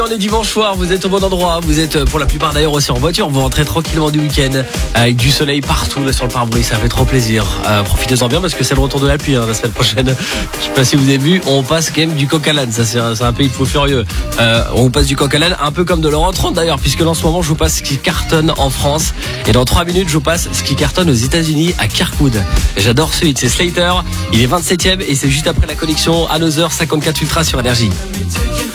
On est dimanche soir, vous êtes au bon endroit, vous êtes pour la plupart d'ailleurs aussi en voiture, vous rentrez tranquillement du week-end avec du soleil partout là, sur le pare-brise, ça fait trop plaisir. Profitez-en bien parce que c'est le retour de la pluie la semaine prochaine. Je sais pas si vous avez vu, on passe quand même du coq à l'âne, ça c'est un pays fou furieux. On passe du coq à l'âne un peu comme de l'Euro 30 d'ailleurs, puisque là, en ce moment je vous passe ce qui cartonne en France et dans 3 minutes je vous passe ce qui cartonne aux États-Unis à Kirkwood. J'adore ce hit, c'est Slater, il est 27ème et c'est juste après la connexion Another 54 Ultra sur Énergie.